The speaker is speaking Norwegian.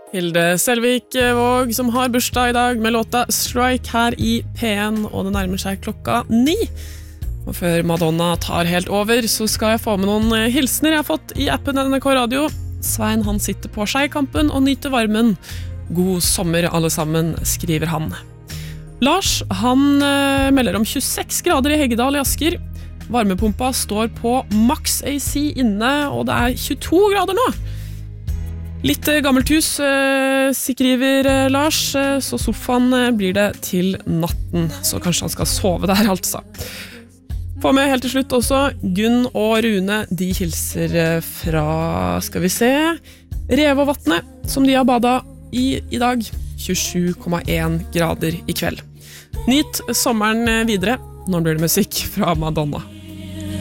Hilde Selvik Våg som har bursdag I dag med låta Strike her I P1, og det nærmer seg 9:00. Og før Madonna tar helt over, så skal jeg få med noen hilsener jeg har fått I appen NRK Radio. Svein han sitter på Skeikampen og nyter varmen. God sommer alle sammen, skriver han. Lars, han melder om 26 grader I Heggedal I Asker. Varmepumpa står på max AC inne, og det 22 grader nå. Litt gammelt hus, skriver Lars, så sofaen blir det til natten, så kanskje han skal sove der altså. Få med helt til slutt også, Gunn og Rune, de hilser fra, skal vi se, Revevatnet, som de har badet I dag, 27,1 grader I kveld. Nyt sommeren videre, nå blir det musikk fra Madonna.